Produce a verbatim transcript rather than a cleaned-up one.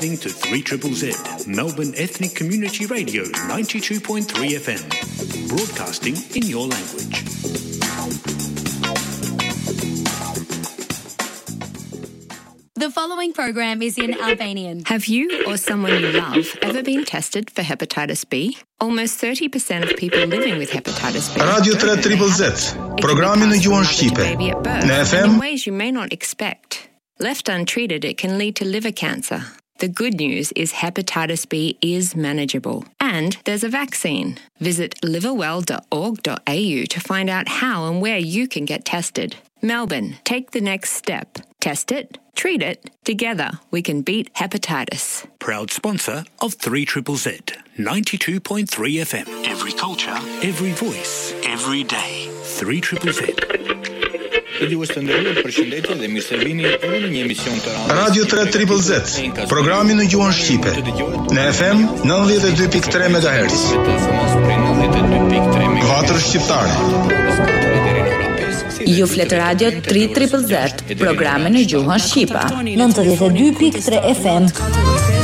To three triple Z, Melbourne Ethnic Community Radio, ninety-two point three F M, broadcasting in your language. The following program is in Albanian. Have you or someone you love ever been tested for hepatitis B? Almost thirty percent of people living with hepatitis B. Radio three triple Z, programin në gjuhën shqipe. Në F M. In ways you may not expect. Left untreated, it can lead to liver cancer. The good news is hepatitis B is manageable. And there's a vaccine. Visit liverwell dot org dot a u to find out how and where you can get tested. Melbourne, take the next step. Test it, treat it. Together, we can beat hepatitis. Proud sponsor of three triple Z, ninety-two point three F M. Every culture, every voice, every day. three triple Z. Radio three triple Z, programi në gjuhën shqipe. Në F M ninety e two point three megahertz. Vatër shqiptare. Ju flet Radio three triple Z, programi në gjuhën shqipe. ninety e two point three F M.